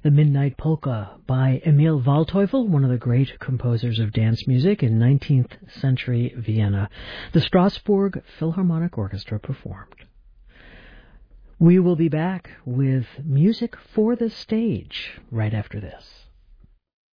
The Midnight Polka by Emil Waldteufel, one of the great composers of dance music in 19th century Vienna. The Strasbourg Philharmonic Orchestra performed. We will be back with music for the stage right after this.